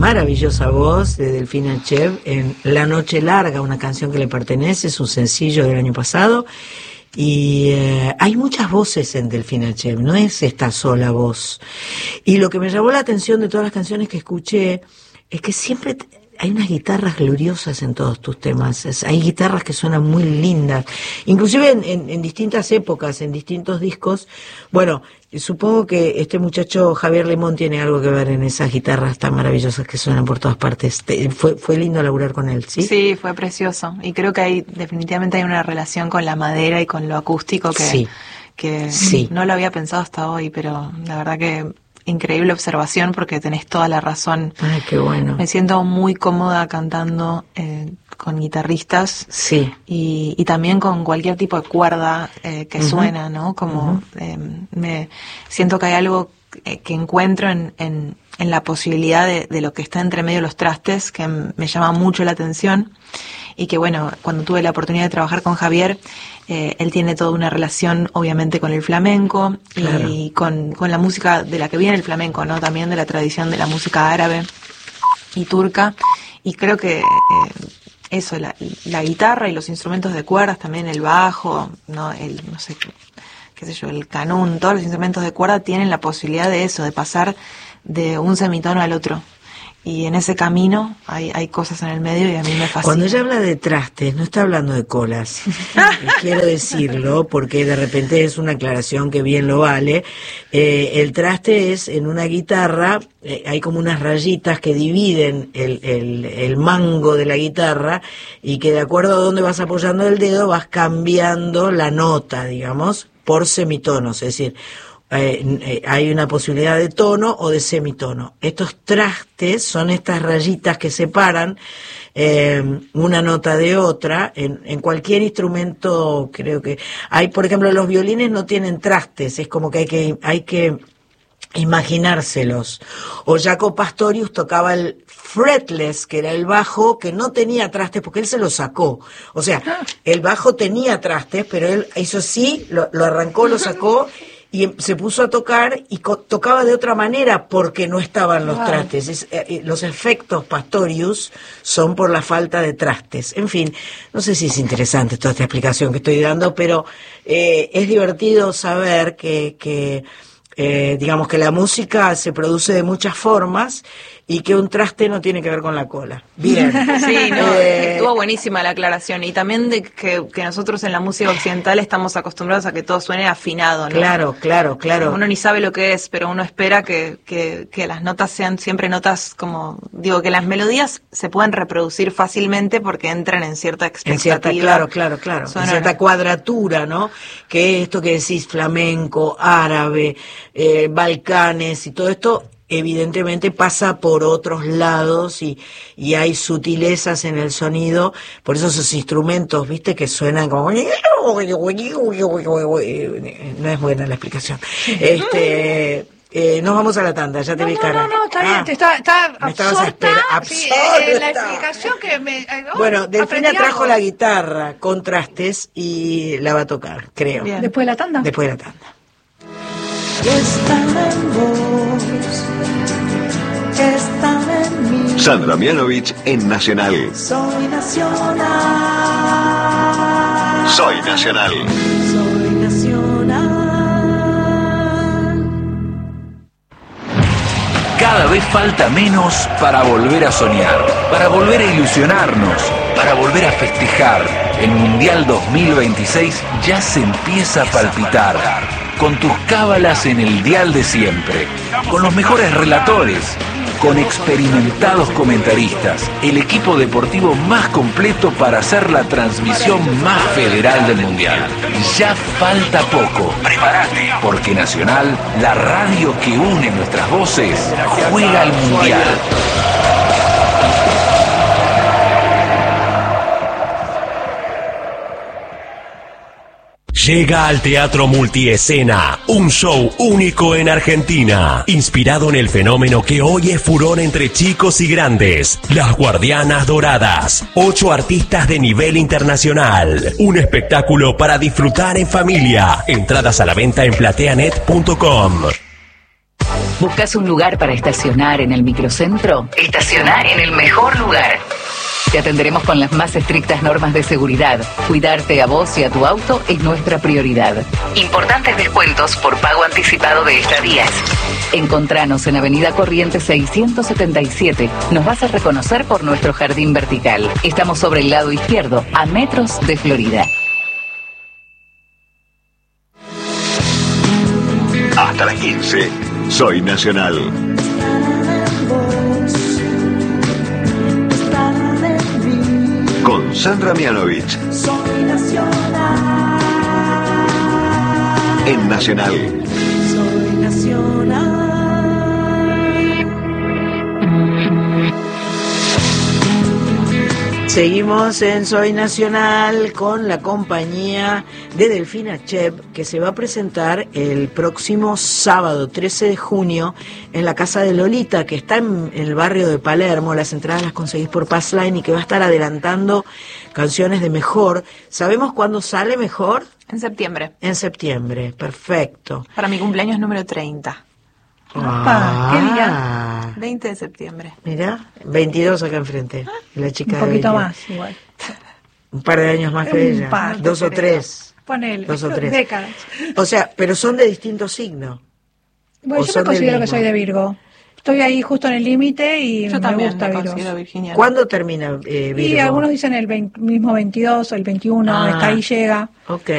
maravillosa voz de Delfina Chev en La Noche Larga, una canción que le pertenece, es un sencillo del año pasado. Y hay muchas voces en Delfina Chev, no es esta sola voz. Y lo que me llamó la atención de todas las canciones que escuché es que siempre hay unas guitarras gloriosas en todos tus temas. Hay guitarras que suenan muy lindas, inclusive en distintas épocas, en distintos discos. Bueno, supongo que este muchacho Javier Limón tiene algo que ver en esas guitarras tan maravillosas que suenan por todas partes. Fue lindo laburar con él, ¿sí? Sí, fue precioso. Y creo que definitivamente hay una relación con la madera y con lo acústico que sí. No lo había pensado hasta hoy, pero la verdad que increíble observación, porque tenés toda la razón. Ay, qué bueno. Me siento muy cómoda cantando con guitarristas. Sí. Y también con cualquier tipo de cuerda que suena, ¿no? Como me siento que hay algo que encuentro en la posibilidad de lo que está entre medio de los trastes, que me llama mucho la atención. Y que bueno, cuando tuve la oportunidad de trabajar con Javier, él tiene toda una relación obviamente con el flamenco, claro, y con la música de la que viene el flamenco, ¿no? También de la tradición de la música árabe y turca. Y creo que eso, la guitarra y los instrumentos de cuerdas, también el bajo, ¿no? El canún, todos los instrumentos de cuerda tienen la posibilidad de eso, de pasar de un semitono al otro. Y en ese camino hay cosas en el medio y a mí me fascina. Cuando ella habla de trastes, no está hablando de colas. Quiero decirlo porque de repente es una aclaración que bien lo vale. El traste es en una guitarra, hay como unas rayitas que dividen el mango de la guitarra y que de acuerdo a dónde vas apoyando el dedo vas cambiando la nota, digamos, por semitonos, es decir, hay una posibilidad de tono o de semitono. Estos trastes son estas rayitas que separan una nota de otra. En cualquier instrumento creo que hay, por ejemplo, los violines no tienen trastes, es como que hay que imaginárselos. O Jaco Pastorius tocaba el fretless, que era el bajo que no tenía trastes porque él se lo sacó. O sea, el bajo tenía trastes, pero él hizo así, lo arrancó, lo sacó y se puso a tocar y tocaba de otra manera porque no estaban los trastes. Los efectos Pastorius son por la falta de trastes. En fin, no sé si es interesante toda esta explicación que estoy dando, pero es divertido saber que digamos que la música se produce de muchas formas y que un traste no tiene que ver con la cola. Bien. Sí, no, estuvo buenísima la aclaración. Y también de que nosotros en la música occidental estamos acostumbrados a que todo suene afinado, ¿no? Claro. Uno ni sabe lo que es, pero uno espera que las notas sean siempre notas como, digo, que las melodías se puedan reproducir fácilmente porque entran en cierta expectativa. Claro. En cierta cuadratura, ¿no? Que esto que decís, flamenco, árabe, Balcanes y todo esto, evidentemente pasa por otros lados y hay sutilezas en el sonido, por eso esos instrumentos, viste, que suenan como... No es buena la explicación. Nos vamos a la tanda, ya te vi cara. No, está bien, está absorta. Sí, la explicación que me... Bueno, Delfina trajo la guitarra con trastes y la va a tocar, creo. Bien. ¿Después de la tanda? Después de la tanda. Están en vos, están en mí. Sandra Mianovich en Nacional. Soy nacional. Soy Nacional. Soy nacional. Cada vez falta menos para volver a soñar, para volver a ilusionarnos, para volver a festejar. El Mundial 2026 ya se empieza a palpitar. Con tus cábalas en el dial de siempre, con los mejores relatores, con experimentados comentaristas, el equipo deportivo más completo para hacer la transmisión más federal del Mundial. Ya falta poco. Prepárate, porque Nacional, la radio que une nuestras voces, juega al Mundial. Llega al Teatro Multiescena, un show único en Argentina, inspirado en el fenómeno que hoy es furor entre chicos y grandes, Las Guardianas Doradas, 8 artistas de nivel internacional, un espectáculo para disfrutar en familia, entradas a la venta en plateanet.com. ¿Buscas un lugar para estacionar en el microcentro? Estacioná en el mejor lugar. Te atenderemos con las más estrictas normas de seguridad. Cuidarte a vos y a tu auto es nuestra prioridad. Importantes descuentos por pago anticipado de estadías. Encontranos en Avenida Corrientes 677. Nos vas a reconocer por nuestro jardín vertical. Estamos sobre el lado izquierdo, a metros de Florida. Hasta las 15, Soy Nacional. Con Sandra Mianovich. Soy nacional. En Nacional. Soy nacional. Seguimos en Soy Nacional con la compañía de Delfina Chep, que se va a presentar el próximo sábado 13 de junio en la Casa de Lolita, que está en el barrio de Palermo. Las entradas las conseguís por Passline, y que va a estar adelantando canciones de Mejor. ¿Sabemos cuándo sale Mejor? En septiembre. En septiembre, perfecto. Para mi cumpleaños número 30. ¿Qué día? 20 de septiembre. Mira, 22 acá enfrente. La chica Un poquito de más, igual. Un par de años más que ella. par, 2 o 3. Ponele. 2 o 3. Décadas. O sea, pero son de distintos signos. Bueno, ¿O yo son me considero del que mismo? soy de Virgo. Estoy ahí justo en el límite y Yo me también gusta me Virgo. considero virginiana. ¿Cuándo termina Virgo? Y algunos dicen el mismo 22 o el 21, Ah. hasta ahí llega. Ok.